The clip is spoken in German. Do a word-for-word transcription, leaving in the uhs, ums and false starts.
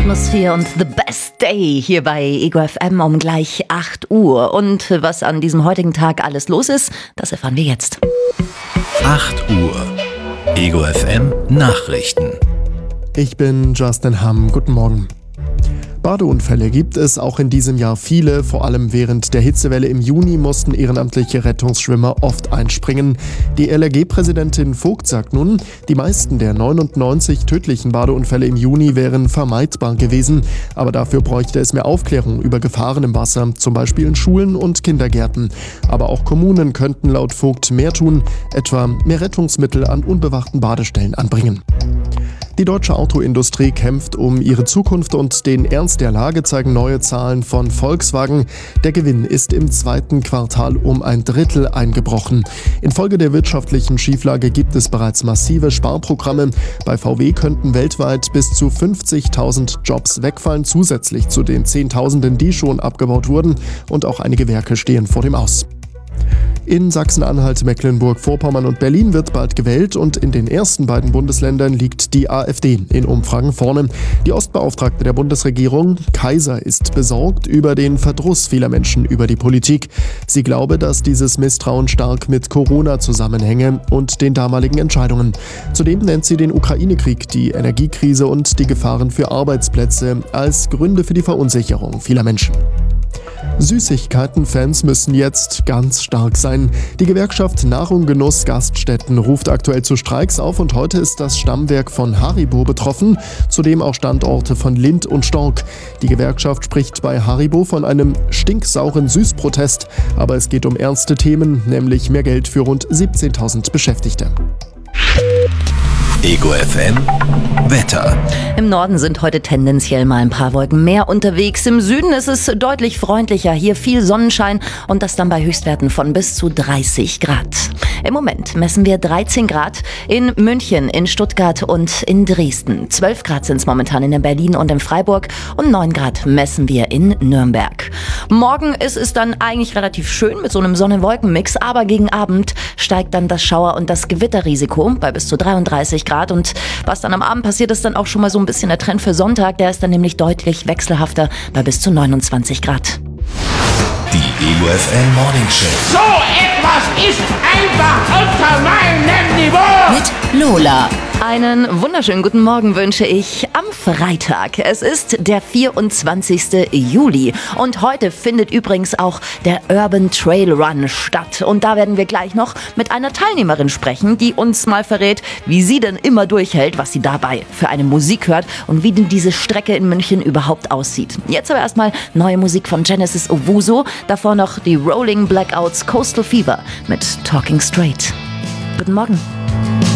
Atmosphere und The Best Day hier bei Ego F M um gleich acht Uhr. Und was an diesem heutigen Tag alles los ist, das erfahren wir jetzt. acht Uhr. Ego F M Nachrichten. Ich bin Justin Hamm. Guten Morgen. Badeunfälle gibt es auch in diesem Jahr viele. Vor allem während der Hitzewelle im Juni mussten ehrenamtliche Rettungsschwimmer oft einspringen. Die L R G-Präsidentin Vogt sagt nun, die meisten der neunundneunzig tödlichen Badeunfälle im Juni wären vermeidbar gewesen. Aber dafür bräuchte es mehr Aufklärung über Gefahren im Wasser, zum Beispiel in Schulen und Kindergärten. Aber auch Kommunen könnten laut Vogt mehr tun, etwa mehr Rettungsmittel an unbewachten Badestellen anbringen. Die deutsche Autoindustrie kämpft um ihre Zukunft und den Ernst der Lage zeigen neue Zahlen von Volkswagen. Der Gewinn ist im zweiten Quartal um ein Drittel eingebrochen. Infolge der wirtschaftlichen Schieflage gibt es bereits massive Sparprogramme. Bei V W könnten weltweit bis zu fünfzigtausend Jobs wegfallen, zusätzlich zu den Zehntausenden, die schon abgebaut wurden. Und auch einige Werke stehen vor dem Aus. In Sachsen-Anhalt, Mecklenburg-Vorpommern und Berlin wird bald gewählt und in den ersten beiden Bundesländern liegt die AfD in Umfragen vorne. Die Ostbeauftragte der Bundesregierung, Kaiser, ist besorgt über den Verdruss vieler Menschen über die Politik. Sie glaube, dass dieses Misstrauen stark mit Corona zusammenhänge und den damaligen Entscheidungen. Zudem nennt sie den Ukraine-Krieg, die Energiekrise und die Gefahren für Arbeitsplätze als Gründe für die Verunsicherung vieler Menschen. Süßigkeiten-Fans müssen jetzt ganz stark sein. Die Gewerkschaft Nahrung, Genuss, Gaststätten ruft aktuell zu Streiks auf und heute ist das Stammwerk von Haribo betroffen, zudem auch Standorte von Lindt und Stork. Die Gewerkschaft spricht bei Haribo von einem stinksauren Süßprotest, aber es geht um ernste Themen, nämlich mehr Geld für rund siebzehntausend Beschäftigte. Ego F M Wetter. Im Norden sind heute tendenziell mal ein paar Wolken mehr unterwegs. Im Süden ist es deutlich freundlicher. Hier viel Sonnenschein und das dann bei Höchstwerten von bis zu dreißig Grad. Im Moment messen wir dreizehn Grad in München, in Stuttgart und in Dresden. zwölf Grad sind es momentan in Berlin und in Freiburg und neun Grad messen wir in Nürnberg. Morgen ist es dann eigentlich relativ schön mit so einem Sonne-Wolken-Mix, aber gegen Abend steigt dann das Schauer- und das Gewitterrisiko bei bis zu dreiunddreißig Grad. Und was dann am Abend passiert, ist dann auch schon mal so ein bisschen der Trend für Sonntag. Der ist dann nämlich deutlich wechselhafter bei bis zu neunundzwanzig Grad. Die Ego F M Morning Show. So etwas ist einfach unter meinem Niveau. Mit Lola. Einen wunderschönen guten Morgen wünsche ich am Freitag. Es ist der vierundzwanzigste Juli und heute findet übrigens auch der Urban Trail Run statt. Und da werden wir gleich noch mit einer Teilnehmerin sprechen, die uns mal verrät, wie sie denn immer durchhält, was sie dabei für eine Musik hört und wie denn diese Strecke in München überhaupt aussieht. Jetzt aber erstmal neue Musik von Genesis Owusu, davor noch die Rolling Blackouts Coastal Fever mit Talking Straight. Guten Morgen.